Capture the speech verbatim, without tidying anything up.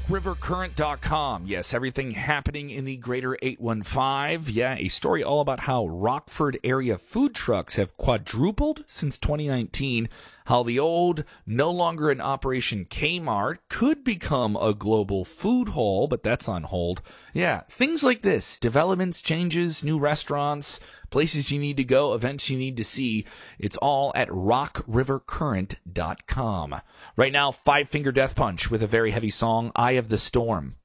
river current dot com. Yes, everything happening in the greater eight one five. Yeah, a story all about how Rockford area food trucks have quadrupled since twenty nineteen. How the old, no longer in operation Kmart could become a global food hall, but that's on hold. Yeah, things like this. Developments, changes, new restaurants, places you need to go, events you need to see. It's all at rock river current dot com. Right now, Five Finger Death Punch with a very heavy song, Eye of the Storm.